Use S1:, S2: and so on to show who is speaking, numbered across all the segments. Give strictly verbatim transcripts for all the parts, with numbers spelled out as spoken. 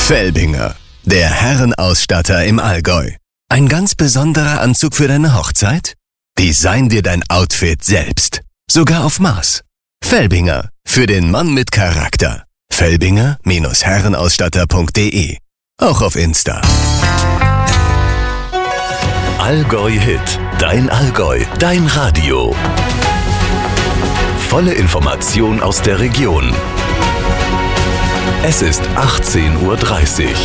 S1: Felbinger, der Herrenausstatter im Allgäu. Ein ganz besonderer Anzug für deine Hochzeit? Design dir dein Outfit selbst. Sogar auf Maß. Felbinger, für den Mann mit Charakter. Felbinger Herrenausstatter punkt de. Auch auf Insta.
S2: Allgäu Hit. Dein Allgäu. Dein Radio. Volle Information aus der Region. Es ist achtzehn Uhr dreißig.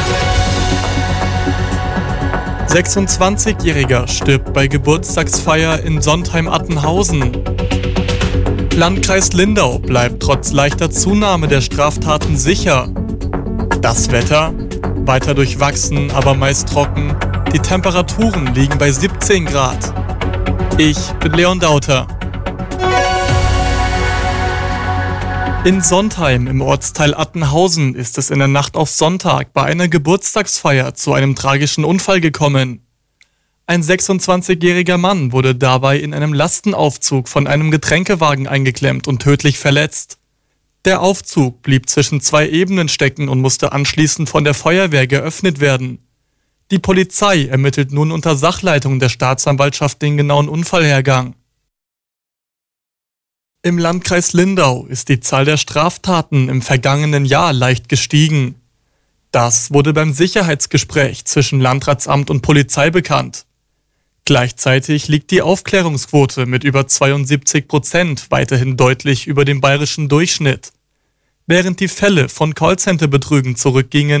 S3: sechsundzwanzigjähriger stirbt bei Geburtstagsfeier in Sontheim-Attenhausen. Landkreis Lindau bleibt trotz leichter Zunahme der Straftaten sicher. Das Wetter? Weiter durchwachsen, aber meist trocken. Die Temperaturen liegen bei siebzehn Grad. Ich bin Leon Dauter. In Sontheim im Ortsteil Attenhausen ist es in der Nacht auf Sonntag bei einer Geburtstagsfeier zu einem tragischen Unfall gekommen. Ein sechsundzwanzigjähriger Mann wurde dabei in einem Lastenaufzug von einem Getränkewagen eingeklemmt und tödlich verletzt. Der Aufzug blieb zwischen zwei Ebenen stecken und musste anschließend von der Feuerwehr geöffnet werden. Die Polizei ermittelt nun unter Sachleitung der Staatsanwaltschaft den genauen Unfallhergang. Im Landkreis Lindau ist die Zahl der Straftaten im vergangenen Jahr leicht gestiegen. Das wurde beim Sicherheitsgespräch zwischen Landratsamt und Polizei bekannt. Gleichzeitig liegt die Aufklärungsquote mit über zweiundsiebzig Prozent weiterhin deutlich über dem bayerischen Durchschnitt. Während die Fälle von Callcenter-Betrügen zurückgingen,